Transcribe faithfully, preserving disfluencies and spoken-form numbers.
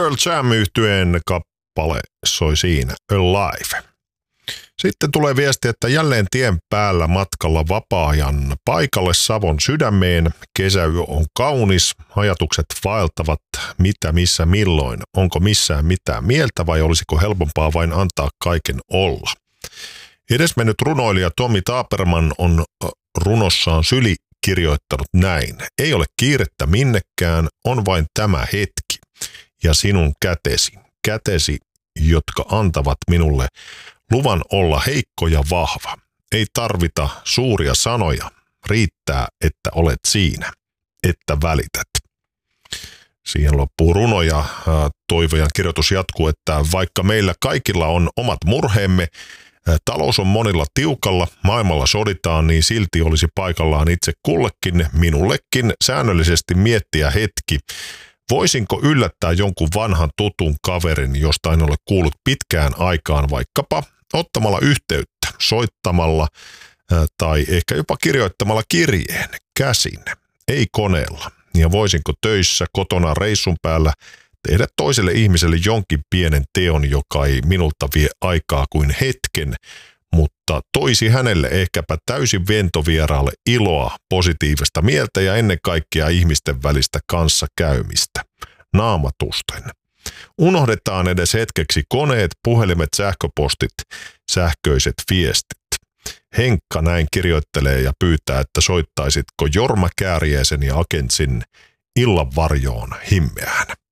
Pearl Jam-yhtyeen kappale soi siinä, Alive. Sitten tulee viesti, että jälleen tien päällä matkalla vapaa-ajan paikalle Savon sydämeen. Kesäyö on kaunis, ajatukset vaeltavat mitä, missä, milloin. Onko missään mitään mieltä vai olisiko helpompaa vain antaa kaiken olla? Edesmennyt runoilija Tommy Taberman on runossaan Syli kirjoittanut näin. Ei ole kiirettä minnekään, on vain tämä hetki ja sinun kätesi, kätesi, jotka antavat minulle luvan olla heikko ja vahva. Ei tarvita suuria sanoja, riittää, että olet siinä, että välität. Siihen loppuu runo ja toivojan kirjoitus jatkuu, että vaikka meillä kaikilla on omat murheemme, talous on monilla tiukalla, maailmalla soditaan, niin silti olisi paikallaan itse kullekin, minullekin säännöllisesti miettiä hetki. Voisinko yllättää jonkun vanhan tutun kaverin, josta en ole kuullut pitkään aikaan, vaikkapa ottamalla yhteyttä, soittamalla ää, tai ehkä jopa kirjoittamalla kirjeen käsin, ei koneella. Ja voisinko töissä, kotona, reissun päällä tehdä toiselle ihmiselle jonkin pienen teon, joka ei minulta vie aikaa kuin hetken, mutta toisi hänelle ehkäpä täysin ventovieraalle iloa, positiivista mieltä ja ennen kaikkea ihmisten välistä kanssakäymistä, naamatusten. Unohdetaan edes hetkeksi koneet, puhelimet, sähköpostit, sähköiset viestit. Henkka näin kirjoittelee ja pyytää, että soittaisitko Jorma Kääriäisen ja Akentsin Illan varjoon himmeään.